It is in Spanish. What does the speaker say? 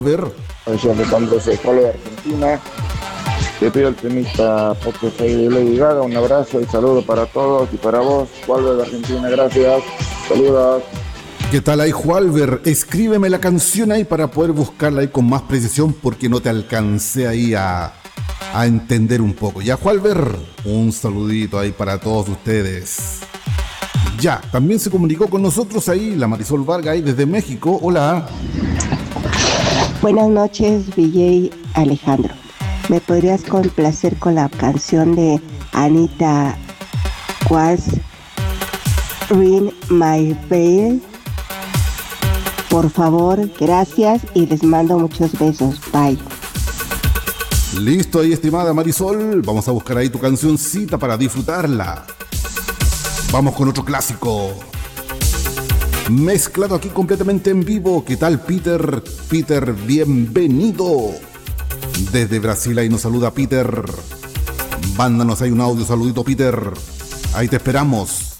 Ver. Soy Alejandro Cefalo de Argentina. Te pido el temita Poker Face de Lady Gaga. Un abrazo y saludo para todos y para vos, Waldo de Argentina. Gracias. Saludos. ¿Qué tal ahí, Jualver? Escríbeme la canción ahí para poder buscarla ahí con más precisión porque no te alcancé ahí a entender un poco. Ya, Jualver, un saludito ahí para todos ustedes. Ya, también se comunicó con nosotros ahí la Marisol Vargas ahí desde México. Hola. Buenas noches, VJ Alejandro. ¿Me podrías complacer con la canción de Anita Was Ring My Bell? Por favor, gracias y les mando muchos besos. Bye. Listo ahí, estimada Marisol. Vamos a buscar ahí tu cancioncita para disfrutarla. Vamos con otro clásico. Mezclado aquí completamente en vivo. ¿Qué tal, Peter? Peter, bienvenido. Desde Brasil ahí nos saluda Peter. Mándanos ahí un audio. Saludito, Peter. Ahí te esperamos.